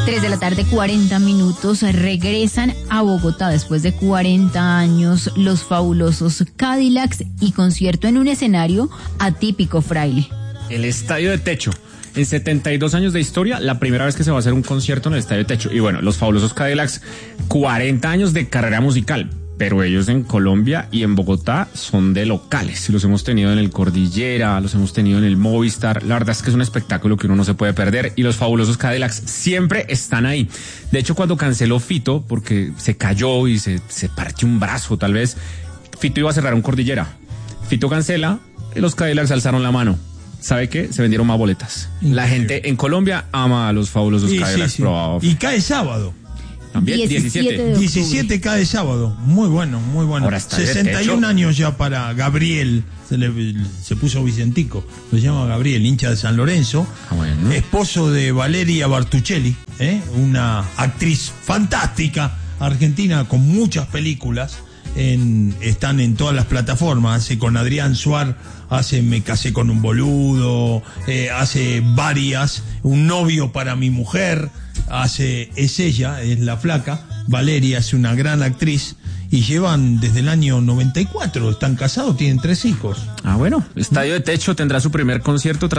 3 de la tarde, 40 minutos. Regresan a Bogotá después de 40 años los fabulosos Cadillacs y concierto en un escenario atípico, Fraile. El Estadio de Techo. En 72 años de historia, la primera vez que se va a hacer un concierto en el Estadio de Techo. Y bueno, los fabulosos Cadillacs, 40 años de carrera musical. Pero ellos en Colombia y en Bogotá son de locales. Los hemos tenido en el Cordillera, los hemos tenido en el Movistar. La verdad es que es un espectáculo que uno no se puede perder. Y los fabulosos Cadillacs siempre están ahí. De hecho, cuando canceló Fito, porque se cayó y se partió un brazo tal vez, Fito iba a cerrar un Cordillera. Fito cancela y los Cadillacs alzaron la mano. ¿Sabe qué? Se vendieron más boletas. Increíble. La gente en Colombia ama a los fabulosos Cadillacs. Sí. Y cae sábado. También 17 cae sábado. Muy bueno, muy bueno. 61 años ya para Gabriel. Se puso Vicentico. Se llama Gabriel, hincha de San Lorenzo. Bueno. Esposo de Valeria Bartuccelli, una actriz fantástica argentina con muchas películas. Están en todas las plataformas. Hace con Adrián Suar, hace Me casé con un boludo, hace varias, Un novio para mi mujer, es ella, es la flaca, Valeria es una gran actriz y llevan desde el año 94, están casados, tienen 3 hijos. Bueno, Estadio de Techo tendrá su primer concierto